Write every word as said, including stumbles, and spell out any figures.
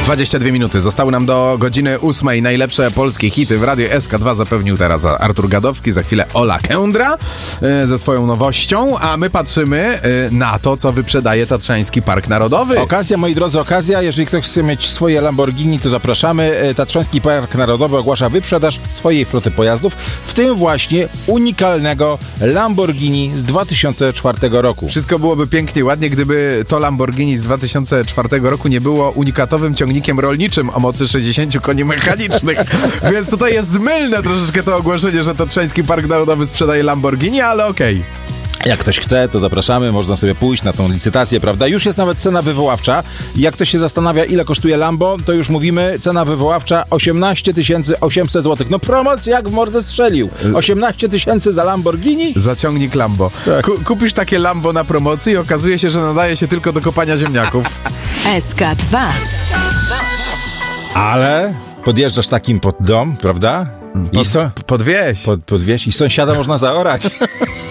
dwadzieścia dwie minuty. Zostały nam do godziny ósmej. Najlepsze polskie hity w Radiu S K dwa zapewnił teraz Artur Gadowski. Za chwilę Ola Kędra y, ze swoją nowością, a my patrzymy y, na to, co wyprzedaje Tatrzański Park Narodowy. Okazja, moi drodzy, okazja. Jeżeli ktoś chce mieć swoje Lamborghini, to zapraszamy. Tatrzański Park Narodowy ogłasza wyprzedaż swojej floty pojazdów, w tym właśnie unikalnego Lamborghini z dwa tysiące czwartego roku. Wszystko byłoby pięknie, ładnie, gdyby to Lamborghini z dwa tysiące czwartego roku nie było unikatowym ciągnikiem rolniczym o mocy sześćdziesięciu koni mechanicznych. Więc tutaj jest mylne troszeczkę to ogłoszenie, że Tatrzański Park Narodowy sprzedaje Lamborghini, ale okej. Okay. Jak ktoś chce, to zapraszamy, można sobie pójść na tą licytację, prawda? Już jest nawet cena wywoławcza. Jak ktoś się zastanawia, ile kosztuje Lambo, to już mówimy, cena wywoławcza osiemnaście tysięcy osiemset złotych. No promocja jak w mordę strzelił. osiemnaście tysięcy za Lamborghini? Za ciągnik Lambo. Tak. Ku- kupisz takie Lambo na promocji i okazuje się, że nadaje się tylko do kopania ziemniaków. S K dwa. Ale podjeżdżasz takim pod dom, prawda? Pod, I so, pod wieś. pod, pod wieś i sąsiada można zaorać.